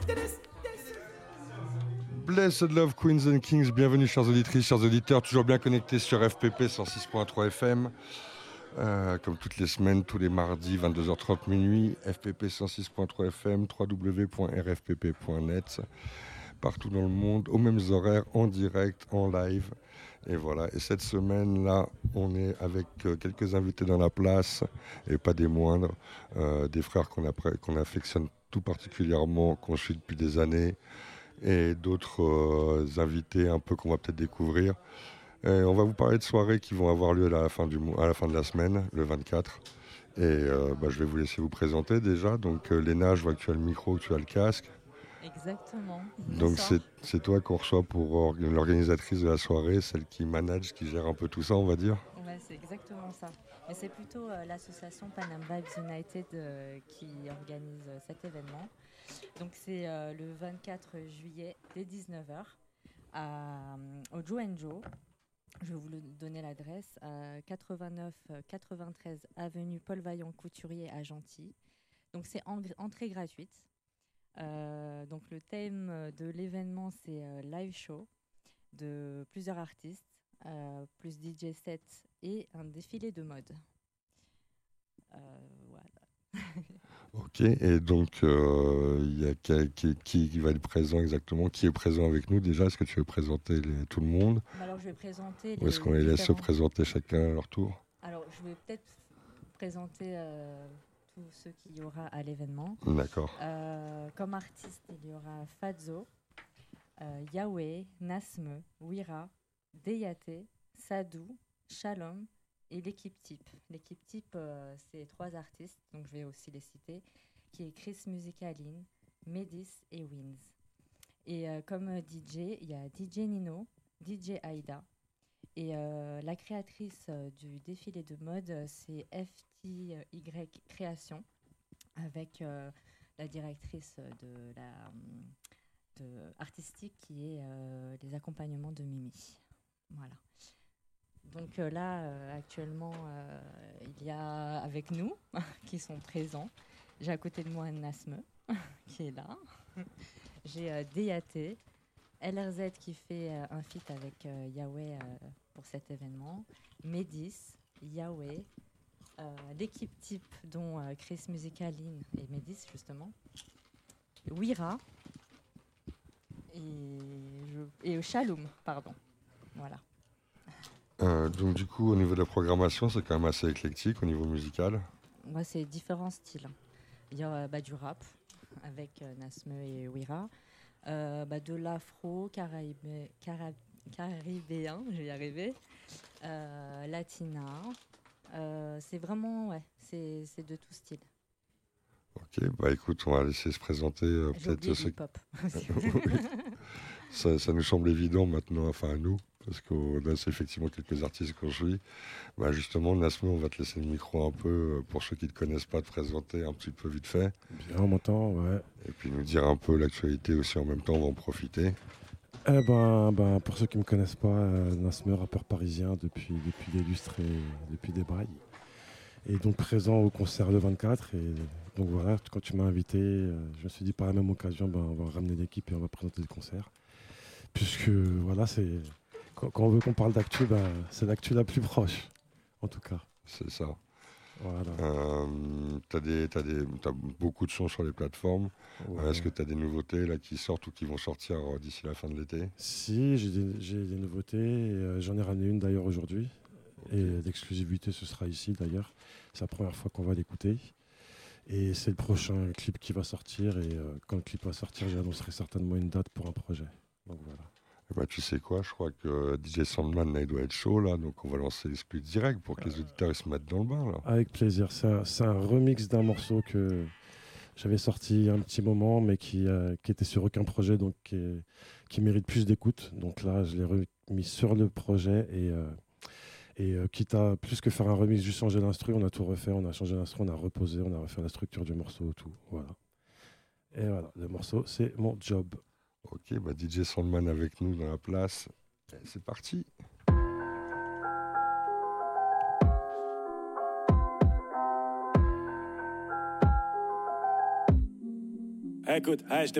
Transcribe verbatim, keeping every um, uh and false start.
Blessed Love, Queens and Kings, bienvenue chers auditrices, chers auditeurs, toujours bien connectés sur F P P cent six point trois F M, euh, comme toutes les semaines, tous les mardis, vingt-deux heures trente minuit, F P P cent six point trois F M, w w w point r f p p point net, partout dans le monde, aux mêmes horaires, en direct, en live. Et voilà, et cette semaine-là, on est avec euh, quelques invités dans la place, et pas des moindres, euh, des frères qu'on, appré- qu'on affectionne tout particulièrement, qu'on suit depuis des années, et d'autres euh, invités un peu qu'on va peut-être découvrir. Et on va vous parler de soirées qui vont avoir lieu à la fin, du mois, à la fin de la semaine, le vingt-quatre. Et euh, bah, je vais vous laisser vous présenter déjà. Donc euh, Léna, je vois que tu as le micro, que tu as le casque. Exactement. Donc c'est, c'est toi qu'on reçoit pour or- l'organisatrice de la soirée, celle qui manage, qui gère un peu tout ça, on va dire. Ouais, c'est exactement ça. Mais c'est plutôt euh, l'association Panam Vibes United euh, qui organise euh, cet événement. Donc c'est euh, le vingt-quatre juillet dès dix-neuf heures à, au Joe and Joe. Je vais vous le donner l'adresse à quatre-vingt-neuf quatre-vingt-treize avenue Paul Vaillant Couturier à Gentilly. Donc c'est en, entrée gratuite. Euh, donc le thème de l'événement c'est euh, live show de plusieurs artistes, euh, plus D J set et un défilé de mode. Euh, voilà. Ok, et donc il euh, y a qui, qui, qui va être présent exactement? Qui est présent avec nous déjà? Est-ce que tu veux présenter les, tout le monde? Alors je vais présenter les Ou est-ce qu'on les différents... laisse se présenter chacun à leur tour? Alors je vais peut-être présenter euh, tous ceux qu'il y aura à l'événement. D'accord. Euh, comme artiste, il y aura Fazzo, euh, Yahweh, Nasme, Wira, Deyate, Sadou, Shalom et l'équipe type. L'équipe type, euh, c'est trois artistes, donc je vais aussi les citer, qui est Chris Musicaline, Medis et Wins. Et euh, comme euh, D J, il y a D J Nino, D J Aïda. Et euh, la créatrice euh, du défilé de mode, euh, c'est F T Y Création, avec euh, la directrice de la de artistique qui est euh, les accompagnements de Mimi. Voilà. Donc euh, là, euh, actuellement, euh, il y a avec nous qui sont présents. J'ai à côté de moi Nasme qui est là. J'ai euh, D A T, L R Z qui fait euh, un feat avec euh, Yahweh euh, pour cet événement, Medis, Yahweh, euh, l'équipe type dont euh, Chris Musicaline et Medis justement, Wira et, je, et Shalom, pardon. Voilà. Euh, donc du coup, au niveau de la programmation, c'est quand même assez éclectique au niveau musical. Moi, c'est différents styles. Il y a euh, bah, du rap avec euh, Nasme et Wira, euh, bah, de l'afro, caraïbé, cara, caribéen, je vais y arriver, euh, latina. Euh, c'est vraiment, ouais, c'est, c'est de tout style. Ok, bah écoute, on va laisser se présenter euh, J'ai peut-être oublié ceux... hip-hop. ça, ça nous semble évident maintenant, enfin à nous, parce qu'on a c'est effectivement quelques artistes qu'on suit. Bah justement, Nasme, on va te laisser le micro un peu, euh, pour ceux qui ne te connaissent pas, te présenter un petit peu vite fait. Bien, on m'entend, ouais. Et puis nous dire un peu l'actualité aussi en même temps, on va en profiter. Eh ben, ben, pour ceux qui ne me connaissent pas, euh, Nasme, rappeur parisien depuis, depuis des lustres et depuis des bails. Et donc présent au concert le vingt-quatre. Et donc voilà, quand tu m'as invité, euh, je me suis dit par la même occasion, ben, on va ramener l'équipe et on va présenter le concert. Puisque voilà, c'est quand, quand on veut qu'on parle d'actu, ben, c'est l'actu la plus proche, en tout cas. C'est ça. Voilà. Euh, t'as des, t'as des, t'as beaucoup de sons sur les plateformes. Ouais. Euh, est-ce que tu as des nouveautés là, qui sortent ou qui vont sortir euh, d'ici la fin de l'été? Si, j'ai des, j'ai des nouveautés. Et, euh, j'en ai ramené une d'ailleurs aujourd'hui. Okay. Et l'exclusivité, ce sera ici d'ailleurs. C'est la première fois qu'on va l'écouter. Et c'est le prochain clip qui va sortir. Et euh, quand le clip va sortir, j'annoncerai certainement une date pour un projet. Donc voilà. Bah, tu sais quoi, je crois que D J Sandman là, il doit être chaud là, donc on va lancer les splits direct pour que les auditeurs ils se mettent dans le bain là. Avec plaisir, c'est un, c'est un remix d'un morceau que j'avais sorti il y a un petit moment mais qui, euh, qui était sur aucun projet, donc qui, est, qui mérite plus d'écoute. Donc là je l'ai remis sur le projet et, euh, et euh, quitte à plus que faire un remix, juste changer l'instru, on a tout refait, on a changé l'instru, on a reposé, on a refait la structure du morceau, tout, voilà. Et voilà, le morceau c'est mon job. Ok, bah D J Sandman avec nous dans la place. Et c'est parti. Écoute, hey,